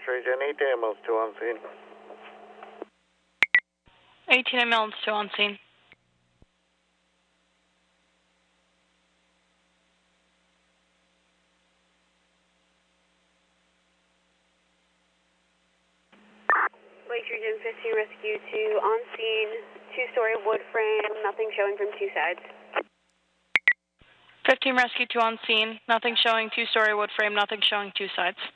Region 18 ambulance 2 on scene. 18 ambulance 2 on scene. Lake Region 15 Rescue 2 on scene, two-story wood frame, nothing showing from two sides. 15 Rescue 2 on scene, nothing showing, two-story wood frame, nothing showing two sides.